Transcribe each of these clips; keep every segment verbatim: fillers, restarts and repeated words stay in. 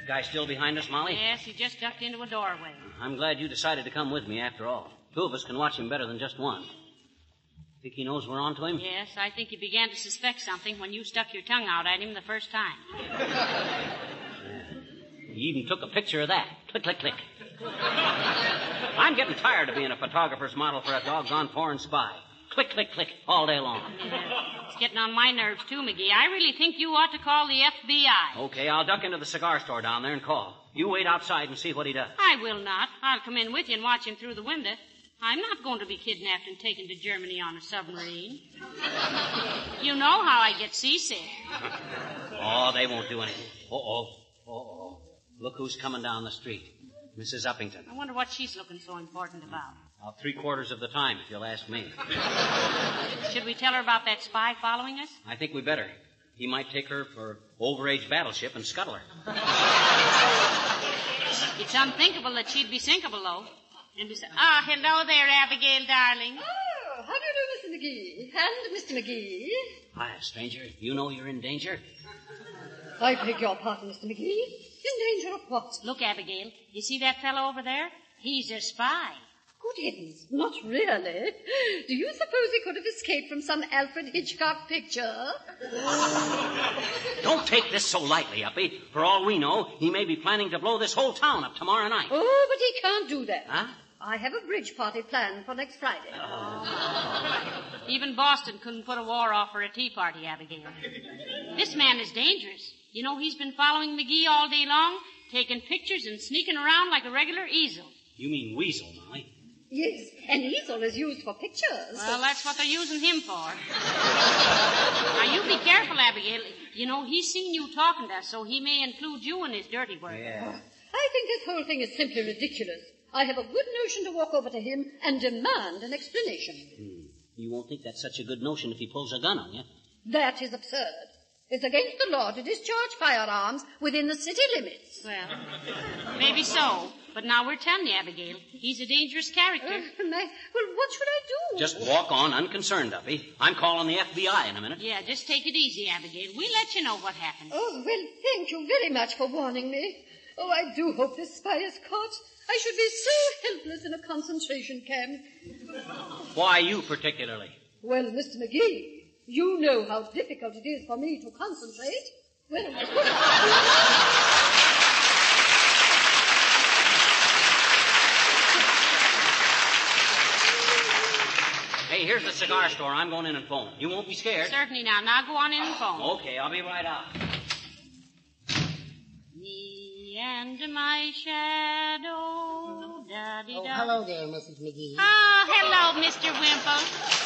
That guy still behind us, Molly? Yes, he just ducked into a doorway. I'm glad you decided to come with me after all. Two of us can watch him better than just one. Think he knows we're on to him? Yes, I think he began to suspect something when you stuck your tongue out at him the first time. Yeah. He even took a picture of that. Click, click, click. I'm getting tired of being a photographer's model for a doggone foreign spy. Click, click, click, all day long. Yeah. It's getting on my nerves, too, McGee. I really think you ought to call the F B I. Okay, I'll duck into the cigar store down there and call. You wait outside and see what he does. I will not. I'll come in with you and watch him through the window. I'm not going to be kidnapped and taken to Germany on a submarine. You know how I get seasick. Oh, they won't do anything. Uh-oh. Uh-oh. Look who's coming down the street. Missus Uppington. I wonder what she's looking so important about. About three quarters of the time, if you'll ask me. Should we tell her about that spy following us? I think we better. He might take her for overage battleship and scuttle her. It's unthinkable that she'd be sinkable, though. And besides... Ah, oh, hello there, Abigail, darling. Oh, how do you do, Mister McGee? And Mister McGee. Hi, stranger. You know you're in danger? I beg your pardon, Mister McGee. In danger of what? Look, Abigail, you see that fellow over there? He's a spy. Good heavens, not really. Do you suppose he could have escaped from some Alfred Hitchcock picture? Don't take this so lightly, Uppy. For all we know, he may be planning to blow this whole town up tomorrow night. Oh, but he can't do that. Huh? I have a bridge party planned for next Friday. Oh. Even Boston couldn't put a war off for a tea party, Abigail. This man is dangerous. You know, he's been following McGee all day long, taking pictures and sneaking around like a regular easel. You mean weasel, Molly? Yes, an easel is used for pictures. Well, that's what they're using him for. Now, you be careful, Abigail. You know, he's seen you talking to us, so he may include you in his dirty work. Yeah. I think this whole thing is simply ridiculous. I have a good notion to walk over to him and demand an explanation. Hmm. You won't think that's such a good notion if he pulls a gun on you. That is absurd. It's against the law to discharge firearms within the city limits. Well, maybe so. But now we're telling you, Abigail, he's a dangerous character. Uh, my, well, what should I do? Just walk on unconcerned, Uppy. I'm calling the F B I in a minute. Yeah, just take it easy, Abigail. We'll let you know what happens. Oh, well, thank you very much for warning me. Oh, I do hope this spy is caught. I should be so helpless in a concentration camp. Why you particularly? Well, Mister McGee, you know how difficult it is for me to concentrate. Well, Hey, here's the cigar store. I'm going in and phone. You won't be scared? Certainly now. Now go on in and phone. Okay, I'll be right out. Me and my shadow. Da-de-da. Oh, hello there, Missus McGee. Oh, hello, Mister Wimple.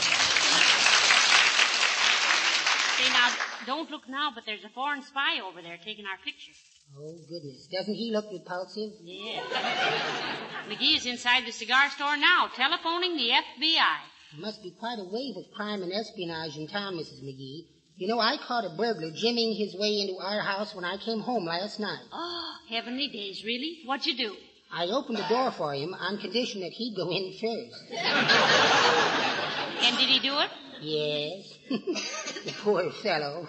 See, now, don't look now, but there's a foreign spy over there taking our picture. Oh, goodness. Doesn't he look repulsive? Yeah. McGee is inside the cigar store now, telephoning the F B I. There must be quite a wave of crime and espionage in town, Missus McGee. You know, I caught a burglar jimmying his way into our house when I came home last night. Oh, heavenly days, really? What'd you do? I opened the door for him on condition that he'd go in first. And did he do it? Yes. The poor fellow.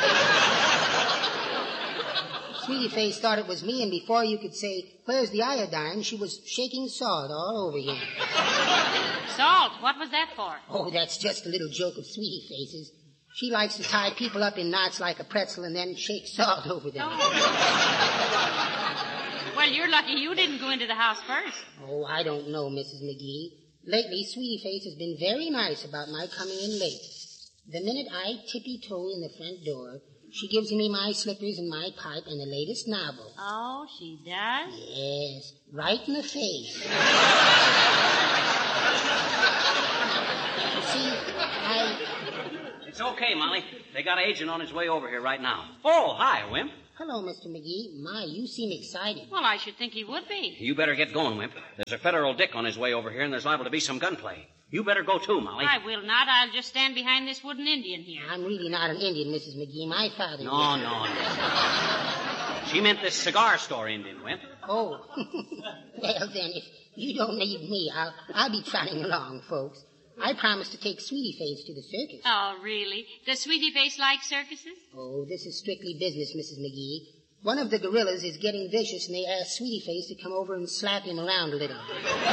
Sweetie Face thought it was me, and before you could say, "Where's the iodine?" she was shaking salt all over him. Salt? What was that for? Oh, that's just a little joke of Sweetie Face's. She likes to tie people up in knots like a pretzel and then shake salt over them. Oh. Well, you're lucky you didn't go into the house first. Oh, I don't know, Missus McGee. Lately, Sweetie Face has been very nice about my coming in late. The minute I tippy-toe in the front door, she gives me my slippers and my pipe and the latest novel. Oh, she does? Yes, right in the face. You see, I... It's okay, Molly. They got an agent on his way over here right now. Oh, hi, Wimp. Hello, Mister McGee. My, you seem excited. Well, I should think he would be. You better get going, Wimp. There's a federal dick on his way over here, and there's liable to be some gunplay. You better go too, Molly. I will not. I'll just stand behind this wooden Indian here. I'm really not an Indian, Missus McGee. My father... No, no, no. She meant this cigar store Indian, Wimp. Oh. Well, then, if you don't need me, I'll, I'll be trotting along, folks. I promised to take Sweetie Face to the circus. Oh, really? Does Sweetie Face like circuses? Oh, this is strictly business, Missus McGee. One of the gorillas is getting vicious, and they ask Sweetie Face to come over and slap him around a little.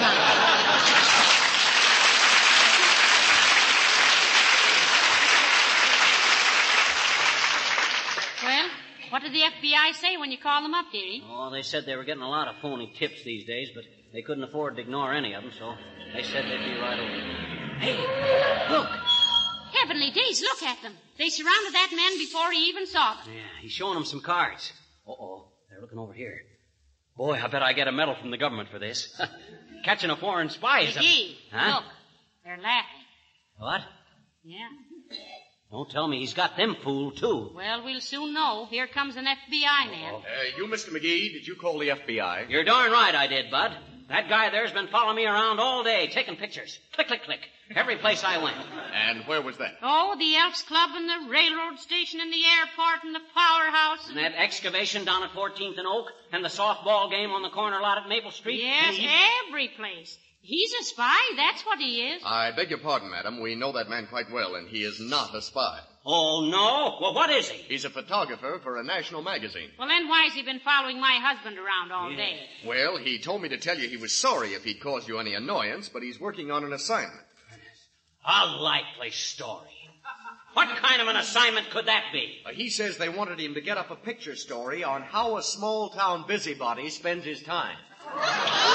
Well, what did the F B I say when you called them up, dearie? Oh, they said they were getting a lot of phony tips these days, but they couldn't afford to ignore any of them, so they said they'd be right over. Hey, look. Heavenly days, look at them. They surrounded that man before he even saw them. Yeah, he's showing them some cards. Uh-oh, they're looking over here. Boy, I bet I get a medal from the government for this. Catching a foreign spy is a... McGee, Huh? look, they're laughing. What? Yeah. Don't tell me he's got them fooled, too. Well, we'll soon know. Here comes an F B I man. Uh, you, Mister McGee, did you call the F B I? You're darn right I did, Bud. That guy there's been following me around all day, taking pictures. Click, click, click. Every place I went. And where was that? Oh, the Elks Club and the railroad station and the airport and the powerhouse. And that excavation down at fourteenth and Oak, and the softball game on the corner lot at Maple Street. Yes, he... every place. He's a spy, that's what he is. I beg your pardon, madam. We know that man quite well, and he is not a spy. Oh, no? Well, what is he? He's a photographer for a national magazine. Well, then why's he been following my husband around all Yeah. day? Well, he told me to tell you he was sorry if he'd caused you any annoyance, but he's working on an assignment. A likely story. What kind of an assignment could that be? Uh, he says they wanted him to get up a picture story on how a small-town busybody spends his time.